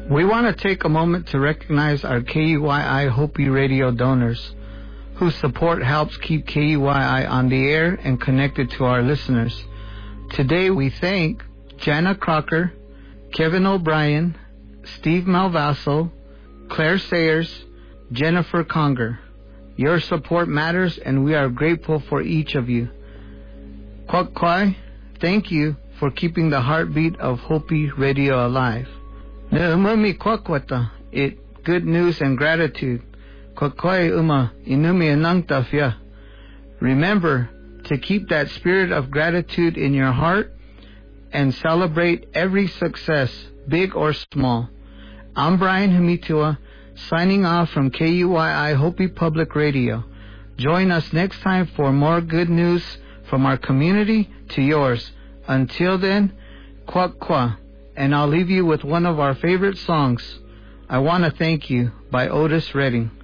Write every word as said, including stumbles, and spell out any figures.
We want to take a moment to recognize our K U Y I Hopi Radio donors, whose support helps keep K U Y I on the air and connected to our listeners. Today we thank Jana Crocker, Kevin O'Brien, Steve Malvaso, Claire Sayers, Jennifer Conger. Your support matters, and we are grateful for each of you. Kwak Kwai, thank you for keeping the heartbeat of Hopi Radio alive. Ne'umumi kwakwata, it good news and gratitude. Kwak Kwai uma inumi anangtafya. Remember to keep that spirit of gratitude in your heart and celebrate every success, big or small. I'm Brian Hamitua, signing off from K U Y I Hopi Public Radio. Join us next time for more good news from our community to yours. Until then, Kwak Kwa, and I'll leave you with one of our favorite songs, I Want to Thank You by Otis Redding.